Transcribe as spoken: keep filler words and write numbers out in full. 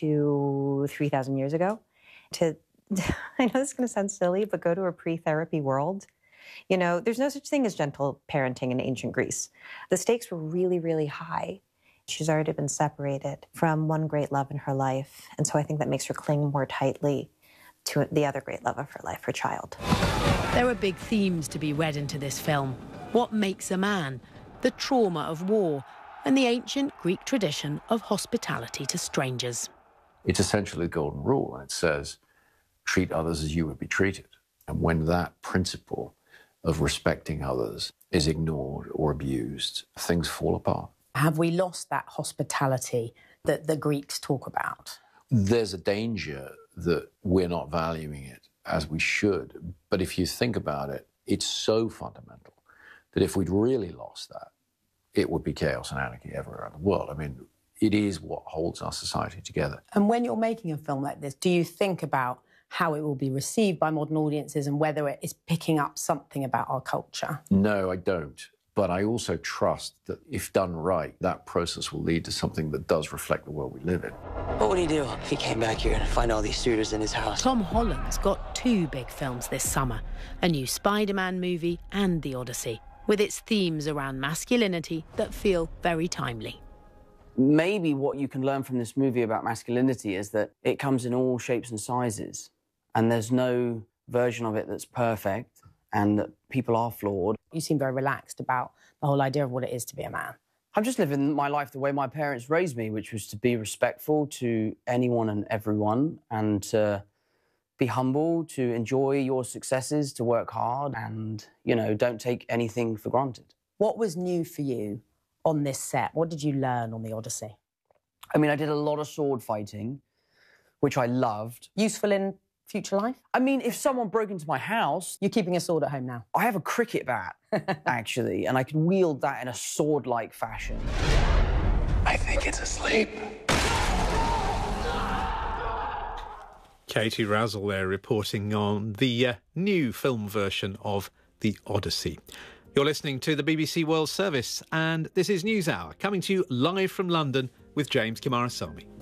to three thousand years ago to, I know this is going to sound silly, but go to a pre-therapy world. You know, there's no such thing as gentle parenting in ancient Greece. The stakes were really, really high. She's already been separated from one great love in her life. And so I think that makes her cling more tightly to the other great love of her life, her child. There are big themes to be read into this film. What makes a man? The trauma of war and the ancient Greek tradition of hospitality to strangers. It's essentially the golden rule. It says, treat others as you would be treated. And when that principle of respecting others is ignored or abused, things fall apart. Have we lost that hospitality that the Greeks talk about? There's a danger that we're not valuing it as we should. But if you think about it, it's so fundamental that if we'd really lost that, it would be chaos and anarchy everywhere in the world. I mean, it is what holds our society together. And when you're making a film like this, do you think about how it will be received by modern audiences and whether it is picking up something about our culture? No, I don't. But I also trust that if done right, that process will lead to something that does reflect the world we live in. What would he do if he came back here and find all these suitors in his house? Tom Holland's got two big films this summer, a new Spider-Man movie and The Odyssey, with its themes around masculinity that feel very timely. Maybe what you can learn from this movie about masculinity is that it comes in all shapes and sizes, and there's no version of it that's perfect, and that people are flawed. You seem very relaxed about the whole idea of what it is to be a man. I'm just living my life the way my parents raised me, which was to be respectful to anyone and everyone, and to be humble, to enjoy your successes, to work hard, and, you know, don't take anything for granted. What was new for you on this set? What did you learn on The Odyssey? I mean, I did a lot of sword fighting, which I loved. Useful in future life? I mean, if someone broke into my house... You're keeping a sword at home now? I have a cricket bat, actually, and I can wield that in a sword-like fashion. I think it's asleep. Katie Razzle there reporting on the uh, new film version of The Odyssey. You're listening to the B B C World Service, and this is NewsHour, coming to you live from London with James Kimarasamy.